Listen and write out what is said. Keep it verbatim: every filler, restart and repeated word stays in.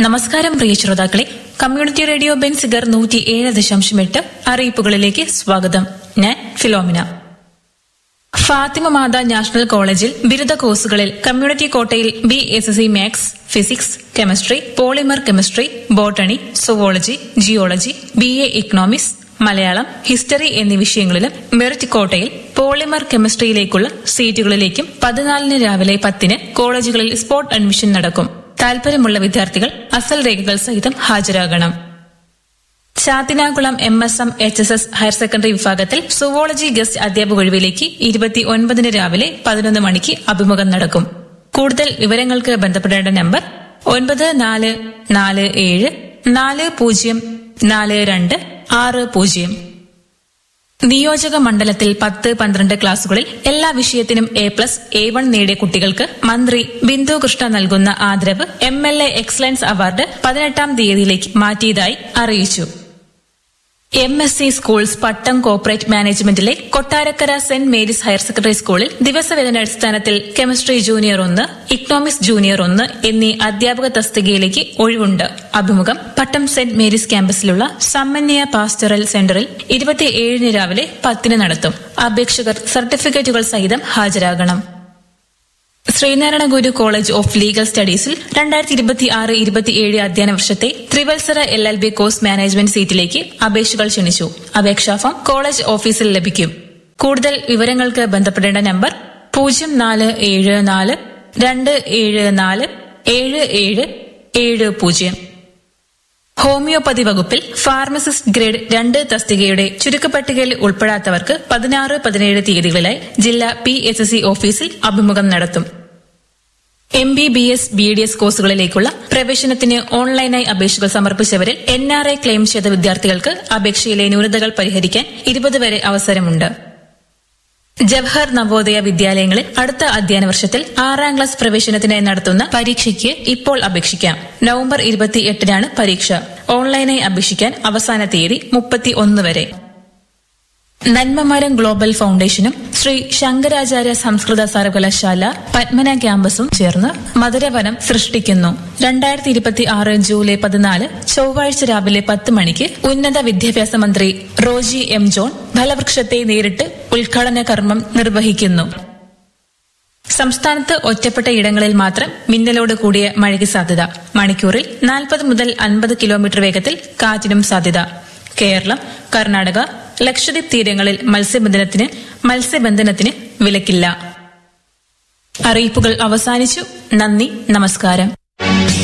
നമസ്കാരം പ്രിയ ശ്രോതാക്കളെ, community radio Benziger നൂറ്റി ഏഴ് ദശാംശം എട്ട് അറിയിപ്പുകളിലേക്ക് സ്വാഗതം. ഞാൻ ഫിലോമിന. ഫാത്തിമ മാത നാഷണൽ കോളേജിൽ ബിരുദ കോഴ്സുകളിൽ കമ്മ്യൂണിറ്റി കോട്ടയിൽ B S C maths, physics, chemistry, polymer chemistry, botany, zoology, geology, B A economics, Malayalam, history എന്നീ വിഷയങ്ങളിലും മെറിറ്റ് കോട്ടയിൽ പോളിമർ കെമിസ്ട്രിയിലേക്കുള്ള സീറ്റുകളിലേക്കും പതിനാലിന് രാവിലെ പത്തിന് കോളേജുകളിൽ സ്പോട്ട് അഡ്മിഷൻ നടക്കും. താൽപര്യമുള്ള വിദ്യാർത്ഥികൾ അസൽ രേഖകൾ സഹിതം ഹാജരാകണം. ചാത്തിനാകുളം M S M H S S higher secondary വിഭാഗത്തിൽ സുവോളജി ഗസ്റ്റ് അധ്യാപക ഒഴിവിലേക്ക് ഇരുപത്തി ഒൻപതിന് രാവിലെ പതിനൊന്ന് മണിക്ക് അഭിമുഖം നടക്കും. കൂടുതൽ വിവരങ്ങൾക്ക് ബന്ധപ്പെടേണ്ട നമ്പർ ഒൻപത് നാല് നാല് ഏഴ് നാല് പൂജ്യം നാല് രണ്ട് ആറ് പൂജ്യം. നിയോജക മണ്ഡലത്തിൽ പത്ത് പന്ത്രണ്ട് ക്ലാസുകളിൽ എല്ലാ വിഷയത്തിനും എ പ്ലസ് എ വൺ നേടിയ കുട്ടികൾക്ക് മന്ത്രി ബിന്ദു കൃഷ്ണ നൽകുന്ന ആദരവ് M L A excellence award പതിനെട്ടാം തീയതിയിലേക്ക് മാറ്റിയതായി അറിയിച്ചു. എം എസ് സി സ്കൂൾസ് പട്ടം corporate മാനേജ്മെന്റിലെ Kottarakkara saint Mary's higher secondary സ്കൂളിൽ ദിവസവേതനാടിസ്ഥാനത്തിൽ കെമിസ്ട്രി ജൂനിയർ ഒന്ന്, ഇക്കണോമിക്സ് ജൂനിയർ ഒന്ന് എന്നീ അധ്യാപക തസ്തികയിലേക്ക് ഒഴിവുണ്ട്. അഭിമുഖം പട്ടം സെന്റ് മേരീസ് ക്യാമ്പസിലുള്ള സമ്മന്യ പാസ്റ്ററൽ സെന്ററിൽ ഇരുപത്തിയേഴിന് രാവിലെ പത്തിന് നടത്തും. അപേക്ഷകർ സർട്ടിഫിക്കറ്റുകൾ സഹിതം ഹാജരാകണം. ശ്രീനാരായണ ഗുരു കോളേജ് ഓഫ് ലീഗൽ സ്റ്റഡീസിൽ രണ്ടായിരത്തി ഇരുപത്തി ആറ് ഇരുപത്തിയേഴ് അധ്യയന വർഷത്തെ ത്രിവത്സര L L B course management സീറ്റിലേക്ക് അപേക്ഷകൾ ക്ഷണിച്ചു. അപേക്ഷാ ഫോം കോളേജ് ഓഫീസിൽ ലഭിക്കും. കൂടുതൽ വിവരങ്ങൾക്ക് ബന്ധപ്പെടേണ്ട നമ്പർ പൂജ്യം നാല് ഏഴ് നാല് രണ്ട് ഏഴ് നാല് ഏഴ് ഏഴ് ഏഴ് പൂജ്യം. ഹോമിയോപ്പതി വകുപ്പിൽ ഫാർമസിസ്റ്റ് ഗ്രേഡ് രണ്ട് തസ്തികയുടെ ചുരുക്കപ്പട്ടികയിൽ ഉൾപ്പെടാത്തവർക്ക് പതിനാറ് പതിനേഴ് തീയതികളിലായി ജില്ലാ പി എച്ച് സി ഓഫീസിൽ അഭിമുഖം നടത്തും. M B B S B D S കോഴ്സുകളിലേക്കുള്ള പ്രവേശനത്തിന് ഓൺലൈനായി അപേക്ഷകൾ സമർപ്പിച്ചവരിൽ എൻ ആർ ഐ ക്ലെയിം ചെയ്ത വിദ്യാർത്ഥികൾക്ക് അപേക്ഷയിലെ ന്യൂനതകൾ പരിഹരിക്കാൻ ഇരുപത് വരെ അവസരമുണ്ട്. ജവഹർ നവോദയ വിദ്യാലയങ്ങളിൽ അടുത്ത അധ്യയന വർഷത്തിൽ ആറാം ക്ലാസ് പ്രവേശനത്തിനായി നടത്തുന്ന പരീക്ഷയ്ക്ക് ഇപ്പോൾ അപേക്ഷിക്കാം. നവംബർ ഇരുപത്തിയെട്ടിനാണ് പരീക്ഷ. ഓൺലൈനായി അപേക്ഷിക്കാൻ അവസാന തീയതി മുപ്പത്തി ഒന്ന് വരെ. നന്മമരം ഗ്ലോബൽ ഫൌണ്ടേഷനും ശ്രീ ശങ്കരാചാര്യ സംസ്കൃത സർവകലാശാല പത്മന ക്യാമ്പസും ചേർന്ന് മധുരവനം സൃഷ്ടിക്കുന്നു. രണ്ടായിരത്തി ഇരുപത്തി ആറ് ജൂലൈ പതിനാല് ചൊവ്വാഴ്ച രാവിലെ പത്ത് മണിക്ക് ഉന്നത വിദ്യാഭ്യാസ മന്ത്രി റോജി എം ജോൺ ഫലവൃക്ഷത്തെ നേരിട്ട് ഉദ്ഘാടന കർമ്മം നിർവഹിക്കുന്നു. സംസ്ഥാനത്ത് ഒറ്റപ്പെട്ട ഇടങ്ങളിൽ മാത്രം മിന്നലോട് കൂടിയ മഴയ്ക്ക് സാധ്യത. മണിക്കൂറിൽ നാൽപ്പത് മുതൽ അൻപത് കിലോമീറ്റർ വേഗത്തിൽ കാറ്റിനും സാധ്യത. കേരളം, കർണാടക, ലക്ഷദ്വീപ് തീരങ്ങളിൽ മത്സ്യബന്ധനത്തിന് മത്സ്യബന്ധനത്തിന് വിലക്കില്ല. അറിയിപ്പുകൾ അവസാനിച്ചു. നന്ദി, നമസ്കാരം.